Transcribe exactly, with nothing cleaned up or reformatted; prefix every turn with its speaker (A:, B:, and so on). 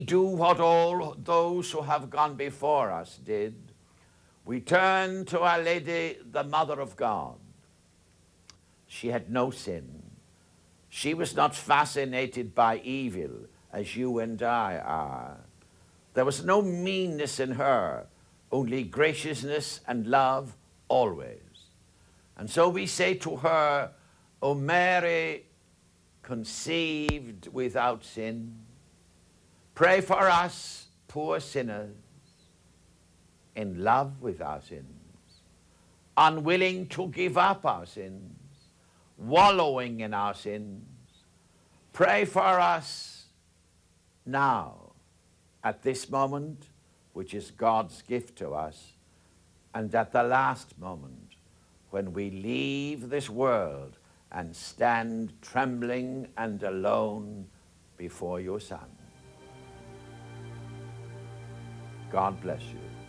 A: do what all those who have gone before us did. We turn to Our Lady, the Mother of God. She had no sin. She was not fascinated by evil as you and I are. There was no meanness in her, only graciousness and love always. And so we say to her, O Mary, conceived without sin, pray for us poor sinners, in love with our sins, unwilling to give up our sins, wallowing in our sins. Pray for us now, at this moment, which is God's gift to us, and at the last moment, when we leave this world and stand trembling and alone before your Son. God bless you.